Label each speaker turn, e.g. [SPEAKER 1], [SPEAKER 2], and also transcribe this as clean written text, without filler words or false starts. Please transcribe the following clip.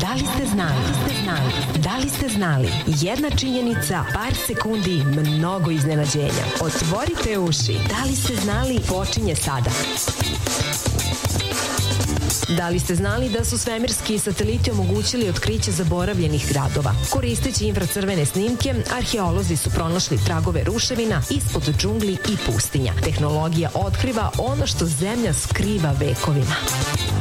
[SPEAKER 1] Da li ste znali? Da li ste znali? Jedna činjenica, par sekundi, mnogo iznenađenja. Otvorite uši. Da li ste znali? Počinje sada. Da li ste znali da su svemirski sateliti omogućili otkriće zaboravljenih gradova? Koristeći infracrvene snimke, arheolozi su pronašli tragove ruševina ispod džungli i pustinja. Tehnologija otkriva ono što zemlja skriva vekovima.